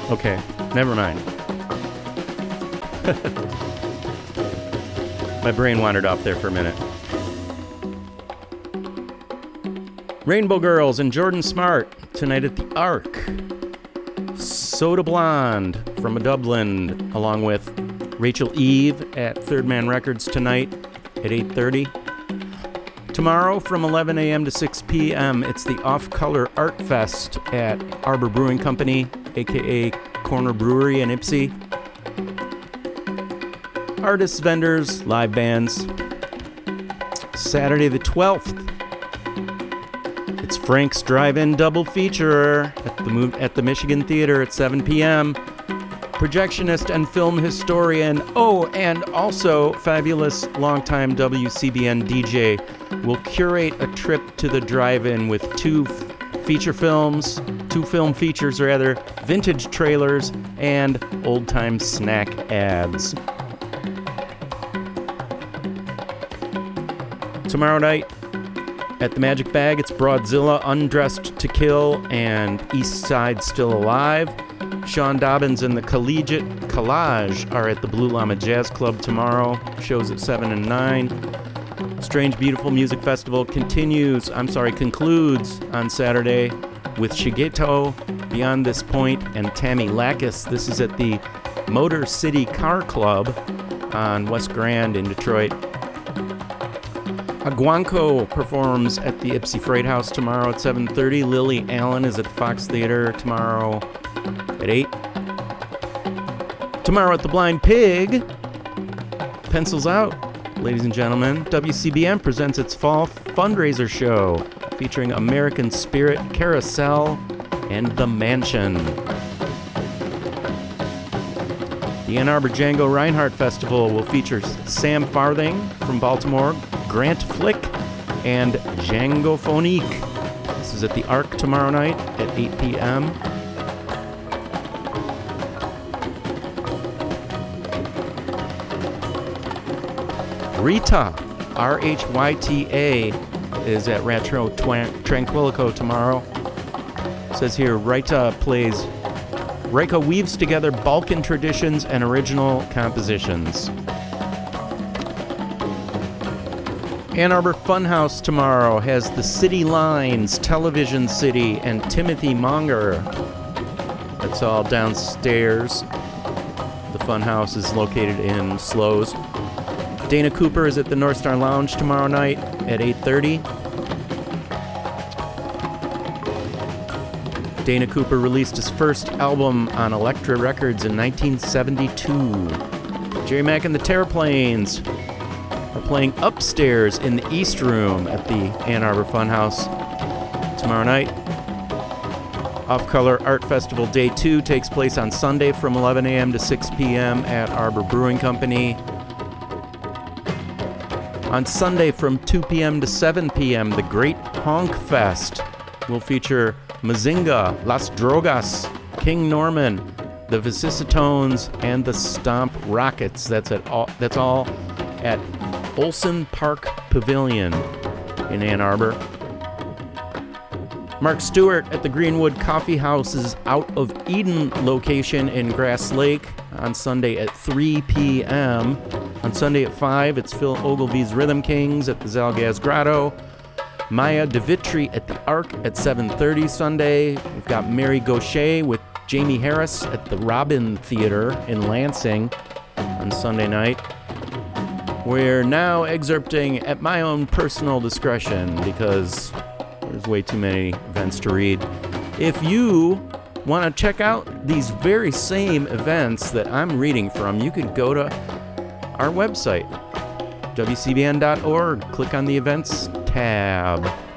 Okay, never mind. My brain wandered off there for a minute. Rainbow Girls and Jordan Smart tonight at the Arc. Soda Blonde from Dublin, along with Rachel Eve at Third Man Records tonight at 8:30. Tomorrow from 11 a.m. to 6 p.m., it's the Off Color Art Fest at Arbor Brewing Company, a.k.a. Corner Brewery in Ypsi. Artists, vendors, live bands. Saturday the 12th, it's Frank's Drive-In Double Feature at the Michigan Theater at 7 p.m. Projectionist and film historian, and also fabulous longtime WCBN DJ will curate a trip to the drive-in with two film features, vintage trailers, and old-time snack ads. Tomorrow night at the Magic Bag, it's Broadzilla, Undressed to Kill, and East Side Still Alive. Sean Dobbins and the Collegiate Collage are at the Blue Llama Jazz Club tomorrow. Shows at 7 and 9. Strange Beautiful Music Festival concludes on Saturday with Shigeto, Beyond This Point, and Tammy Lakis. This is at the Motor City Car Club on West Grand in Detroit. Aguanco performs at the Ypsi Freight House tomorrow at 7:30. Lily Allen is at the Fox Theater tomorrow at 8. Tomorrow at the Blind Pig, pencils out, ladies and gentlemen. WCBN presents its fall fundraiser show featuring American Spirit, Carousel, and The Mansion. The Ann Arbor Django Reinhardt Festival will feature Sam Farthing from Baltimore, Grant Flick, and Django Phonique. This is at the Arc tomorrow night at 8 p.m. Rhyta, R-H-Y-T-A, is at Rancho Tranquilico tomorrow. It says here, Rhyta weaves together Balkan traditions and original compositions. Ann Arbor Funhouse tomorrow has the City Lines, Television City, and Timothy Monger. That's all downstairs. The Funhouse is located in Slows. Dana Cooper is at the North Star Lounge tomorrow night at 8:30. Dana Cooper released his first album on Elektra Records in 1972. Jerry Mack and the Terraplanes are playing upstairs in the East Room at the Ann Arbor Funhouse tomorrow night. Off Color Art Festival Day 2 takes place on Sunday from 11 a.m. to 6 p.m. at Arbor Brewing Company. On Sunday from 2 p.m. to 7 p.m., the Great Honk Fest will feature Mazinga, Las Drogas, King Norman, the Vicissitones, and the Stomp Rockets. That's all at Olson Park Pavilion in Ann Arbor. Mark Stewart at the Greenwood Coffee House's Out of Eden location in Grass Lake on Sunday at 3 p.m. On Sunday at 5, it's Phil Ogilvy's Rhythm Kings at the Zalgaz Grotto. Maya DeVitri at the Arc at 7:30 Sunday. We've got Mary Gaucher with Jamie Harris at the Robin Theater in Lansing on Sunday night. We're now excerpting at my own personal discretion because there's way too many events to read. If you want to check out these very same events that I'm reading from, you could go to our website, wcbn.org. Click on the events tab.